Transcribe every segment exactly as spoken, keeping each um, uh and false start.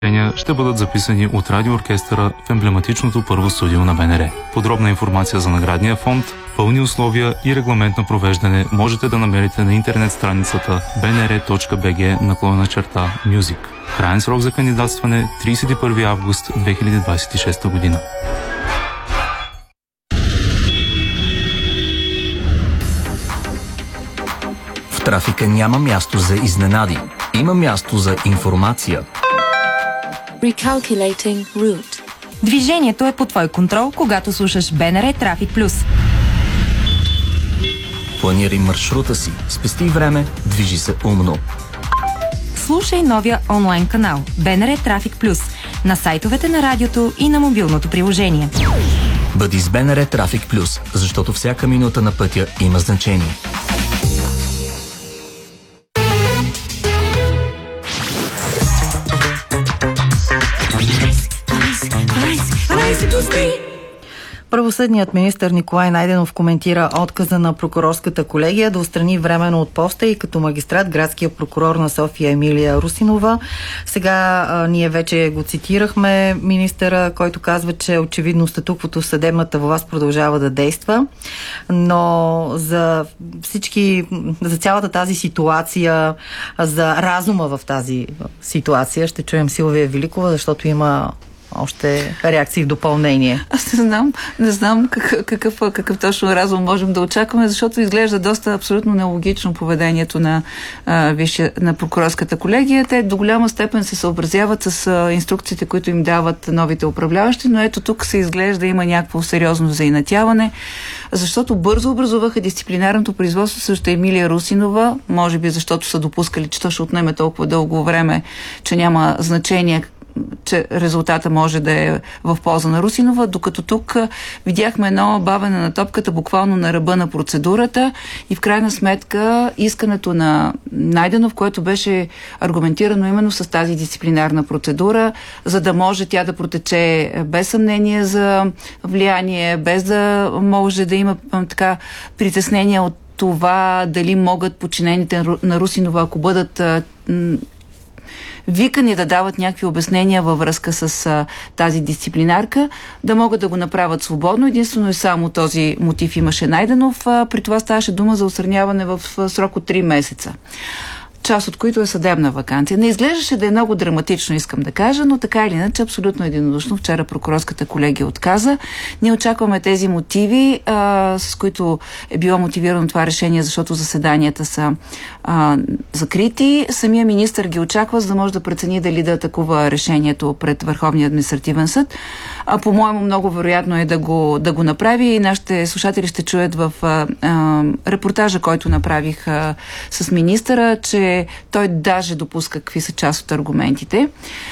ще бъдат записани от радиооркестъра в емблематичното първо студио на БНР. Подробна информация за наградния фонд, пълни условия и регламент на провеждане можете да намерите на интернет страницата bnr.bg наклонена черта Music. Краен срок за кандидатстване тридесет и първи август две хиляди двадесет и шеста година. В трафика няма място за изненади. Има място за информация. Recalculating route. Движението е под твой контрол, когато слушаш БНР Трафик Плюс. Планирай маршрута си, спести време, движи се умно. Слушай новия онлайн канал БНР Трафик Плюс на сайтовете на радиото и на мобилното приложение. Бъди с БНР Трафик Плюс, защото всяка минута на пътя има значение. Правосъдният министър Николай Найденов коментира отказа на прокурорската колегия да отстрани временно от поста и като магистрат градския прокурор на София Емилия Русинова. Сега а, ние вече го цитирахме министъра, който казва, че очевидно статуквото в съдебната власт продължава да действа, но за всички, за цялата тази ситуация, за разума в тази ситуация ще чуем Силвия Великова, защото има още реакции в допълнение. Аз не знам, не знам какъв, какъв, какъв точно разум можем да очакваме, защото изглежда доста абсолютно нелогично поведението на, а, висше, на прокурорската колегия. Те до голяма степен се съобразяват с а, инструкциите, които им дават новите управляващи, но ето тук се изглежда има някакво сериозно заинатяване, защото бързо образуваха дисциплинарното производство срещу Емилия Русинова, може би защото са допускали, че то ще отнеме толкова дълго време, че няма значение че резултата може да е в полза на Русинова, докато тук видяхме едно бавене на топката буквално на ръба на процедурата и в крайна сметка искането на Найденов, което беше аргументирано именно с тази дисциплинарна процедура, за да може тя да протече без съмнение за влияние, без да може да има така притеснения от това дали могат подчинените на Русинова, ако бъдат викани да дават някакви обяснения във връзка с а, тази дисциплинарка, да могат да го направят свободно. Единствено и само този мотив имаше Найденов. А, при това ставаше дума за отстраняване в а, срок от три месеца. Част от които е съдебна ваканция. Не изглеждаше да е много драматично, искам да кажа, но така или иначе абсолютно единодушно вчера прокурорската колегия отказа. Ние очакваме тези мотиви, а, с които е било мотивирано това решение, защото заседанията са а, закрити. Самия министър ги очаква, за да може да прецени дали да атакува решението пред Върховния административен съд. А по-моему много вероятно е да го, да го направи и нашите слушатели ще чуят в а, а, репортажа, който направих а, с министъра, че той даже допуска какви са част от аргументите.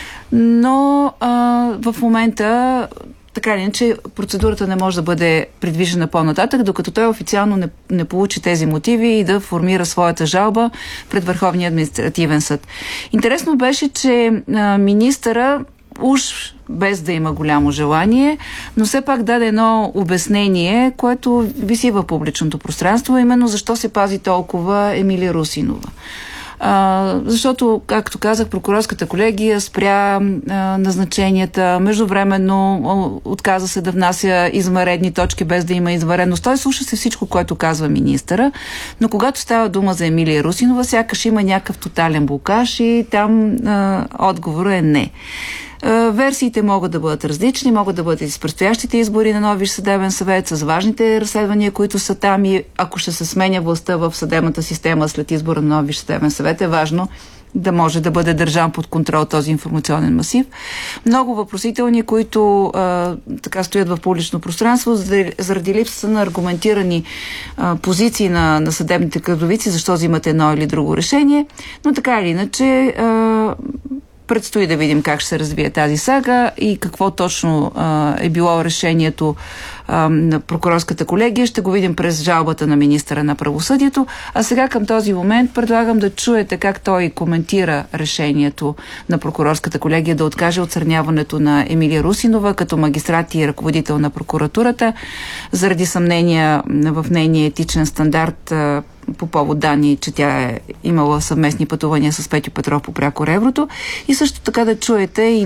Но а, в момента така или иначе процедурата не може да бъде придвижена по-нататък, докато той официално не, не получи тези мотиви и да формира своята жалба пред Върховния административен съд. Интересно беше, че а, министъра уж без да има голямо желание, но все пак даде едно обяснение, което виси в публичното пространство, именно защо се пази толкова Емилия Русинова. А, защото, както казах, прокурорската колегия спря а, назначенията, междувременно отказа се да внася извънредни точки без да има извънредност. Той слуша се всичко, което казва министъра, но когато става дума за Емилия Русинова, сякаш има някакъв тотален блокаж и там а, отговорът е не. Версиите могат да бъдат различни, могат да бъдат и с предстоящите избори на нови съдебен съвет, с важните разследвания, които са там и ако ще се сменя властта в съдебната система след избора на нови съдебен съвет, е важно да може да бъде държан под контрол този информационен масив. Много въпросителни, които а, така стоят в публично пространство, заради липсата на аргументирани а, позиции на, на съдебните кадровици, защо взимат едно или друго решение, но така или иначе а, предстои да видим как ще се развие тази сага и какво точно а, е било решението а, на прокурорската колегия. Ще го видим през жалбата на министъра на правосъдието. А сега към този момент предлагам да чуете как той коментира решението на прокурорската колегия да откаже отстраняването на Емилия Русинова като магистрат и ръководител на прокуратурата заради съмнения в нейния етичен стандарт а, по повод данни, че тя е имала съвместни пътувания с Петьо Петров по пряко Еврото. И също така да чуете и